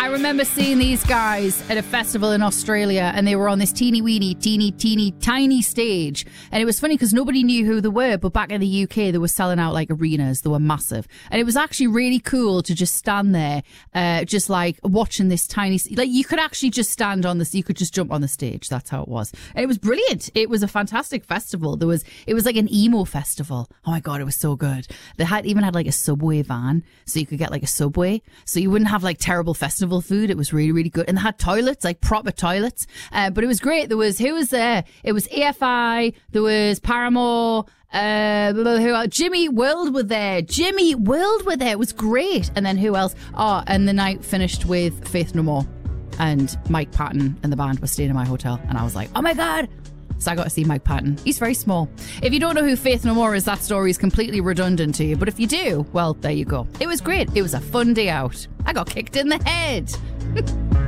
remember seeing these guys at a festival in Australia, and they were on this teeny tiny stage. And it was funny because nobody knew who they were, but back in the UK, they were selling out like arenas. They were massive. And it was actually really cool to just stand there, just like watching this tiny, like you could actually just stand on this, you could just jump on the stage. That's how it was. And it was brilliant. It was a fantastic festival. It was like an emo festival. Oh my God, it was so good. They even had like a Subway van, so you could get like a Subway. So you wouldn't have like terrible festival food. It was really, really good. And they had toilets, like proper toilets. But it was great. Who was there? It was AFI, there was Paramore, Jimmy World were there. It was great. And then who else? Oh, and the night finished with Faith No More. And Mike Patton and the band were staying in my hotel. And I was like, oh my God. So I got to see Mike Patton. He's very small. If you don't know who Faith No More is, that story is completely redundant to you. But if you do, well, there you go. It was great. It was a fun day out. I got kicked in the head.